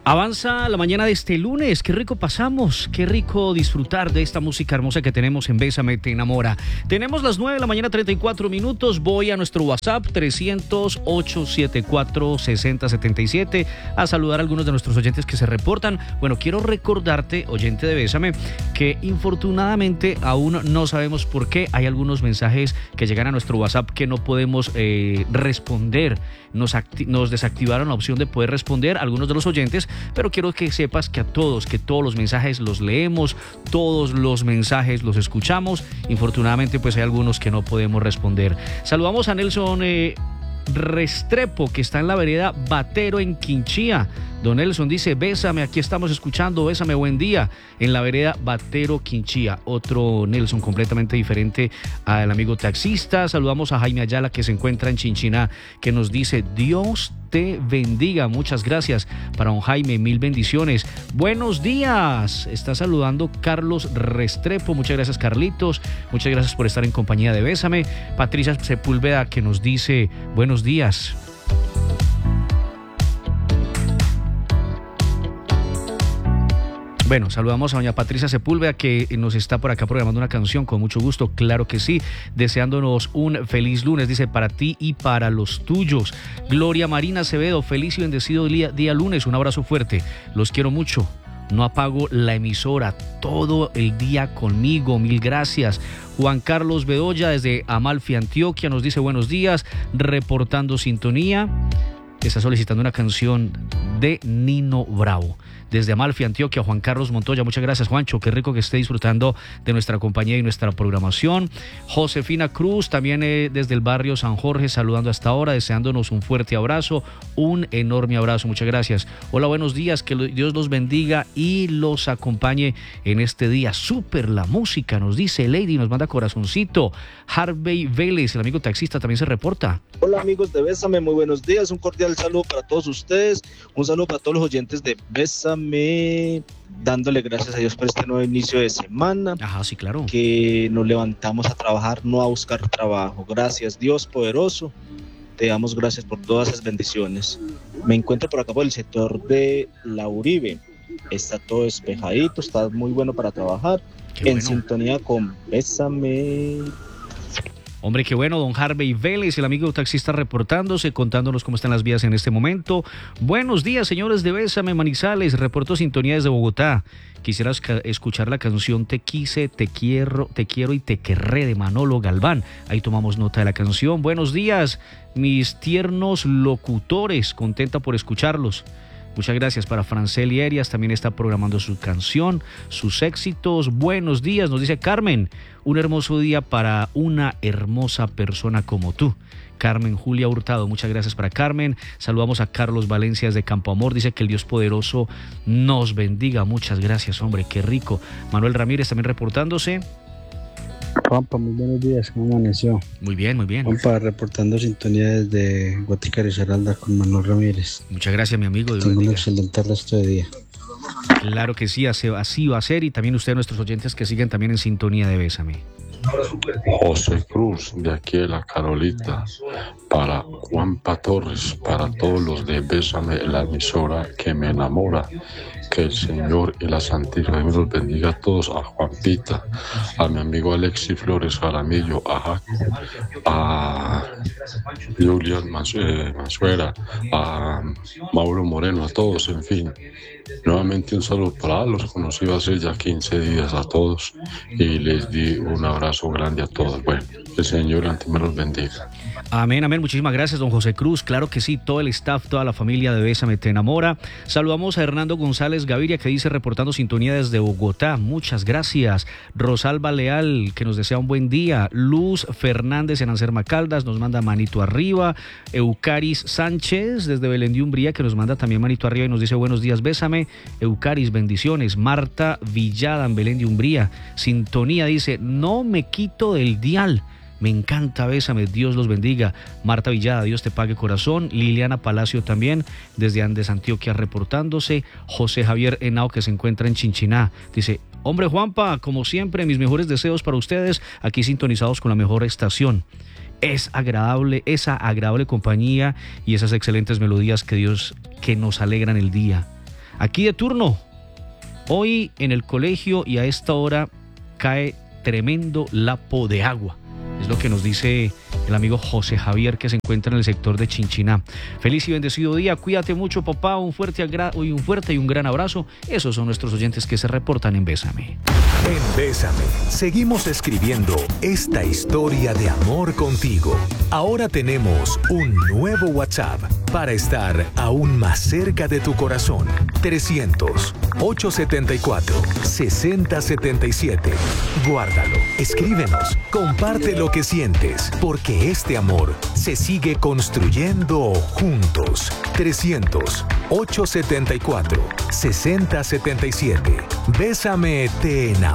Avanza la mañana de este lunes, qué rico pasamos, qué rico disfrutar de esta música hermosa que tenemos en Bésame Te Enamora. Tenemos las 9 de la mañana, 34 minutos, voy a nuestro WhatsApp 300-874-6077 a saludar a algunos de nuestros oyentes que se reportan. Bueno, quiero recordarte, oyente de Bésame, que infortunadamente aún no sabemos por qué hay algunos mensajes que llegan a nuestro WhatsApp que no podemos responder. Nos desactivaron la opción de poder responder a algunos de los oyentes, pero quiero que sepas que todos los mensajes los leemos, todos los mensajes los escuchamos. Infortunadamente pues hay algunos que no podemos responder. Saludamos a Nelson Restrepo, que está en la vereda Batero en Quinchía. Don Nelson dice: bésame, aquí estamos escuchando, bésame, buen día, en la vereda Batero, Quinchía. Otro Nelson completamente diferente al amigo taxista. Saludamos a Jaime Ayala, que se encuentra en Chinchiná, que nos dice: Dios te bendiga. Muchas gracias para don Jaime, mil bendiciones. Buenos días, está saludando Carlos Restrepo. Muchas gracias, Carlitos, muchas gracias por estar en compañía de Bésame. Patricia Sepúlveda, que nos dice: buenos días. Bueno, saludamos a doña Patricia Sepúlveda, que nos está por acá programando una canción, con mucho gusto, claro que sí, deseándonos un feliz lunes, dice: para ti y para los tuyos. Gloria Marina Acevedo: feliz y bendecido día lunes, un abrazo fuerte, los quiero mucho, no apago la emisora, todo el día conmigo, mil gracias. Juan Carlos Bedoya desde Amalfi, Antioquia, nos dice: buenos días, reportando sintonía. Está solicitando una canción de Nino Bravo. Desde Amalfi, Antioquia, Juan Carlos Montoya. Muchas gracias, Juancho. Qué rico que esté disfrutando de nuestra compañía y nuestra programación. Josefina Cruz, también desde el barrio San Jorge, saludando hasta ahora, deseándonos un fuerte abrazo, un enorme abrazo. Muchas gracias. Hola, buenos días. Que Dios los bendiga y los acompañe en este día. Súper la música, nos dice Lady, nos manda corazoncito. Harvey Vélez, el amigo taxista, también se reporta. Hola, amigos de Bésame, muy buenos días. Un cordial saludo para todos ustedes. Un saludo para todos los oyentes de Bésame, dándole gracias a Dios por este nuevo inicio de semana. Ajá, sí, claro. Que nos levantamos a trabajar, no a buscar trabajo. Gracias, Dios poderoso. Te damos gracias por todas esas bendiciones. Me encuentro por acá por el sector de La Uribe. Está todo despejadito, está muy bueno para trabajar. Qué en bueno. Sintonía con Bésame. Hombre, qué bueno, don Harvey Vélez, el amigo taxista, reportándose, contándonos cómo están las vías en este momento. Buenos días, señores de Bésame, Manizales, reporto sintonía desde Bogotá. Quisiera escuchar la canción Te quise, te quiero y te querré, de Manolo Galván. Ahí tomamos nota de la canción. Buenos días, mis tiernos locutores, contenta por escucharlos. Muchas gracias para Franceli Arias, también está programando su canción, sus éxitos. Buenos días, nos dice Carmen: un hermoso día para una hermosa persona como tú. Carmen Julia Hurtado, muchas gracias para Carmen. Saludamos a Carlos Valencia desde Campo Amor, dice que el Dios poderoso nos bendiga. Muchas gracias, hombre, qué rico. Manuel Ramírez también reportándose. Juanpa, muy buenos días, ¿cómo amaneció? Muy bien, muy bien. Juanpa, reportando sintonía desde Guatica Risaralda con Manuel Ramírez. Muchas gracias, mi amigo. Tengo un excelente resto de día. Claro que sí, así va a ser, y también ustedes, nuestros oyentes que siguen también en sintonía de Bésame. José Cruz, de aquí de La Carolita, para Juanpa Torres, para todos los de Bésame, la emisora que me enamora. Que el Señor y la Santísima Virgen los bendiga a todos, a Juanpita, a mi amigo Alexis Flores Jaramillo, a Jaco, a Julián Mansuera, a Mauro Moreno, a todos, en fin. Nuevamente un saludo para los conocidos hace ya 15 días a todos y les di un abrazo grande a todos. Bueno, el Señor ante me los bendiga. Amén, amén. Muchísimas gracias, don José Cruz. Claro que sí, todo el staff, toda la familia de Bésame Te Enamora. Saludamos a Hernando González Gaviria, que dice reportando sintonía desde Bogotá. Muchas gracias. Rosalba Leal, que nos desea un buen día. Luz Fernández en Anserma Caldas nos manda manito arriba. Eucaris Sánchez desde Belén de Umbría, que nos manda también manito arriba y nos dice buenos días, Bésame. Eucaris, bendiciones. Marta Villada en Belén de Umbría. Sintonía, dice: no me quito del dial. Me encanta Bésame, Dios los bendiga. Marta Villada, Dios te pague, corazón. Liliana Palacio también, desde Andes, Antioquia, reportándose. José Javier Henao, que se encuentra en Chinchiná, dice: hombre Juanpa, como siempre, mis mejores deseos para ustedes, aquí sintonizados con la mejor estación. Es agradable, esa agradable compañía y esas excelentes melodías que nos alegran el día. Aquí de turno. Hoy en el colegio y a esta hora cae tremendo lapo de agua. Es lo que nos dice el amigo José Javier, que se encuentra en el sector de Chinchiná. Feliz y bendecido día, cuídate mucho, papá, un fuerte y un gran abrazo. Esos son nuestros oyentes que se reportan en Bésame. En Bésame, seguimos escribiendo esta historia de amor contigo. Ahora tenemos un nuevo WhatsApp para estar aún más cerca de tu corazón. 300-874-6077. Guárdalo, escríbenos, comparte lo que sientes, porque este amor se sigue construyendo juntos. 300-874-6077. Bésame, te enamoro.